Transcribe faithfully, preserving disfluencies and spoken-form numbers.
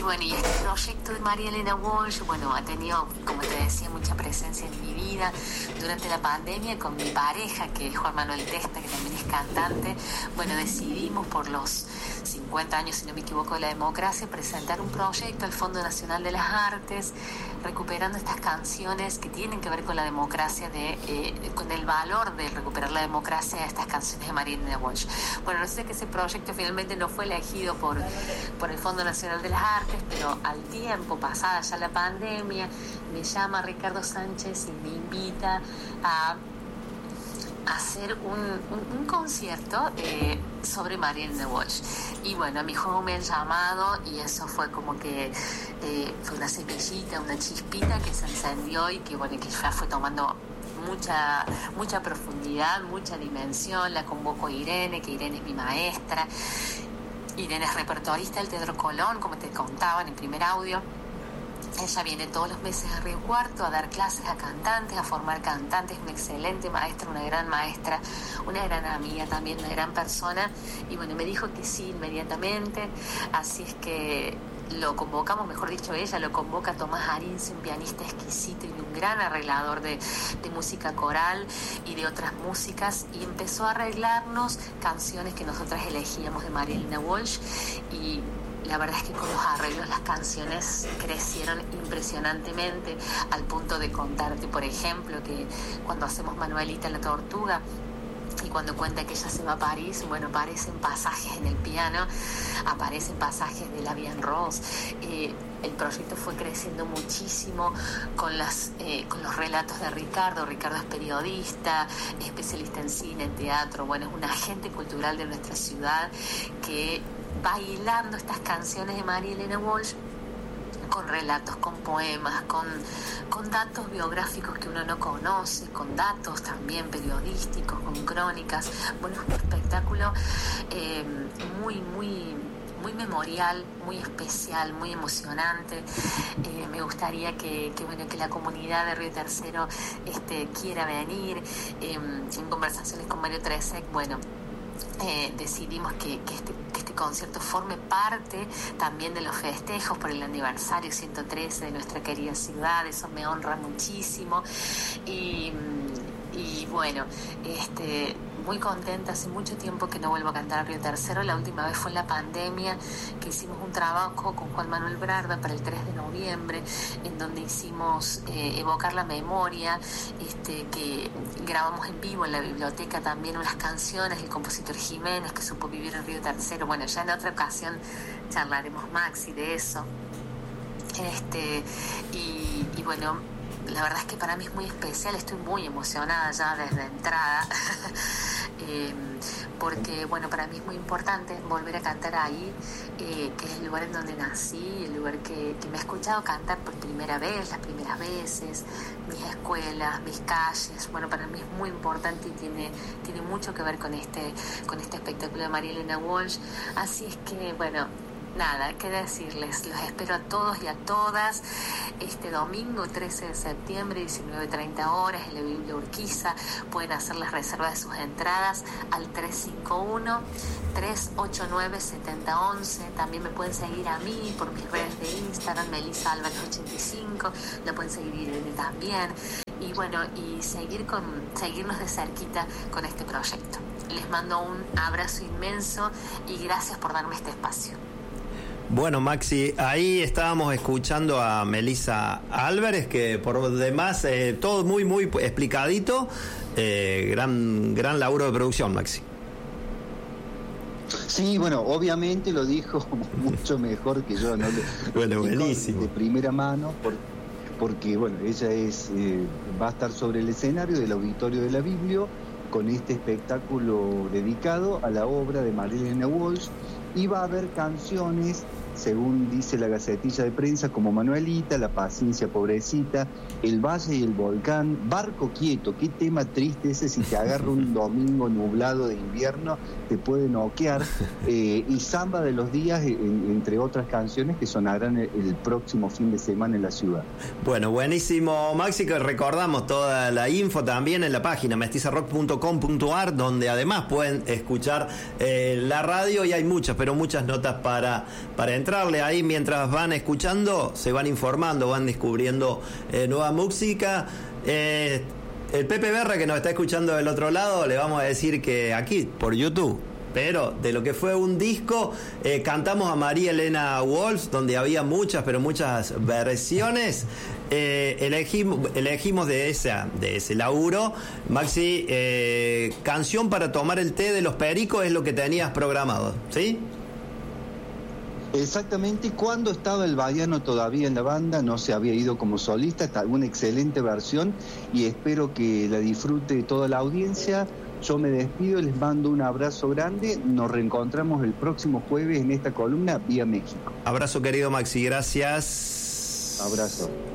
bueno, y este proyecto de María Elena Walsh, bueno, ha tenido, como te decía, mucha presencia en mi vida. Durante la pandemia, con mi pareja, que es Juan Manuel Testa, que también es cantante, bueno, decidimos por los cincuenta años, si no me equivoco, de la democracia, presentar un proyecto al Fondo Nacional de las Artes, recuperando estas canciones que tienen que ver con la democracia, de, eh, con el valor de recuperar la democracia de estas canciones de María Elena Walsh. Bueno, no sé que ese proyecto finalmente no fue elegido por, por el Fondo Nacional de las Artes, pero al tiempo, pasada ya la pandemia, me llama Ricardo Sánchez y me invita a hacer un, un, un concierto eh, sobre María Elena Walsh. Y bueno, a mi juego me han llamado y eso fue como que eh, fue una semillita, una chispita que se encendió y que bueno, que ya fue tomando mucha mucha profundidad, mucha dimensión. La convoco a Irene, que Irene es mi maestra. Irene es repertorista del Teatro Colón, como te contaba en el primer audio. Ella viene todos los meses a Río Cuarto a dar clases a cantantes, a formar cantantes, una excelente maestra, una gran maestra, una gran amiga también, una gran persona. Y bueno, me dijo que sí inmediatamente, así es que lo convocamos, mejor dicho, ella lo convoca a Tomás Arince, un pianista exquisito y un gran arreglador de, de música coral y de otras músicas, y empezó a arreglarnos canciones que nosotras elegíamos de María Elena Walsh. Y la verdad es que con los arreglos las canciones crecieron impresionantemente, al punto de contarte, por ejemplo, que cuando hacemos Manuelita la Tortuga y cuando cuenta que ella se va a París, bueno, aparecen pasajes en el piano, aparecen pasajes de La Vie en Rose. Eh, el proyecto fue creciendo muchísimo con, las, eh, con los relatos de Ricardo. Ricardo es periodista, especialista en cine, en teatro, bueno, es un agente cultural de nuestra ciudad que va hilando estas canciones de María Elena Walsh con relatos, con poemas, con, con datos biográficos que uno no conoce, con datos también periodísticos, con crónicas. Bueno, es un espectáculo eh, muy, muy, muy memorial, muy especial, muy emocionante. Eh, me gustaría que, que, bueno, que la comunidad de Río Tercero este, quiera venir. Eh, en conversaciones con Mario Tresek, bueno, Eh, decidimos que, que, este, que este concierto forme parte también de los festejos por el aniversario ciento trece de nuestra querida ciudad. Eso me honra muchísimo y, y bueno, este muy contenta. Hace mucho tiempo que no vuelvo a cantar a Río Tercero. La última vez fue en la pandemia, que hicimos un trabajo con Juan Manuel Brarda para el tres de noviembre, en donde hicimos eh, evocar la memoria, este, que grabamos en vivo en la biblioteca también unas canciones del compositor Jiménez, que supo vivir en Río Tercero. Bueno, ya en otra ocasión charlaremos, Maxi, de eso. Este, y, y bueno, la verdad es que para mí es muy especial, estoy muy emocionada ya desde entrada, eh, porque bueno, para mí es muy importante volver a cantar ahí, eh, que es el lugar en donde nací, el lugar que, que me ha escuchado cantar por primera vez, las primeras veces, mis escuelas, mis calles. Bueno, para mí es muy importante y tiene, tiene mucho que ver con este, con este espectáculo de María Elena Walsh. Así es que, bueno, nada, qué decirles, los espero a todos y a todas este domingo trece de septiembre, diecinueve treinta horas, en la Biblia Urquiza. Pueden hacer las reservas de sus entradas al tres cinco uno, tres ocho nueve, siete cero uno uno. También me pueden seguir a mí por mis redes de Instagram, Melissa Álvarez ochenta y cinco, la pueden seguir Irene también. Y bueno, y seguir con, seguirnos de cerquita con este proyecto. Les mando un abrazo inmenso y gracias por darme este espacio. Bueno, Maxi, ahí estábamos escuchando a Melissa Álvarez, que por demás eh, todo muy muy explicadito, eh, gran gran laburo de producción, Maxi. Sí, bueno, obviamente lo dijo mucho mejor que yo, ¿no? Bueno, buenísimo. De primera mano, por, porque bueno, ella es eh, va a estar sobre el escenario del Auditorio de la Biblia con este espectáculo dedicado a la obra de María Elena Walsh. Y va a haber canciones, según dice la Gacetilla de Prensa, como Manuelita, La Paciencia Pobrecita, El Valle y el Volcán, Barco Quieto. Qué tema triste ese, si te agarra un domingo nublado de invierno, te puede noquear. Eh, y Samba de los Días, en, entre otras canciones que sonarán el, el próximo fin de semana en la ciudad. Bueno, buenísimo, Maxi, que recordamos toda la info también en la página mestiza rock punto com punto a r, donde además pueden escuchar eh, la radio, y hay muchas, pero muchas notas para, para entrar. encontrarle ahí mientras van escuchando, se van informando, van descubriendo eh, nueva música. Eh, el Pepe Berra, que nos está escuchando del otro lado, le vamos a decir que aquí, por YouTube, pero de lo que fue un disco, eh, cantamos a María Elena Walsh, donde había muchas, pero muchas versiones. Eh, elegimos, elegimos de, esa, de ese laburo, Maxi, eh, Canción para tomar el té de los Pericos es lo que tenías programado, ¿sí? Exactamente, cuando estaba el Baiano todavía en la banda, no se había ido como solista, está una excelente versión y espero que la disfrute toda la audiencia. Yo me despido, les mando un abrazo grande, nos reencontramos el próximo jueves en esta columna vía México. Abrazo querido Maxi, gracias. Abrazo.